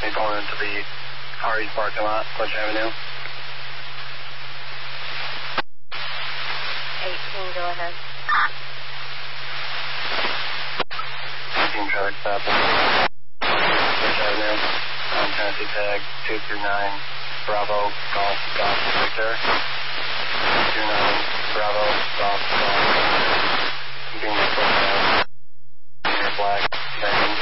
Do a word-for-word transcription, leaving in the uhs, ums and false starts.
me going into the Harry's parking lot, Clutch Avenue. eighteen, go ahead. eighteen traffic stop. Clutch Avenue. On Tennessee tag two two nine Bravo Golf Golf Victor. two two nine Bravo Golf Golf. Being the black. Bang.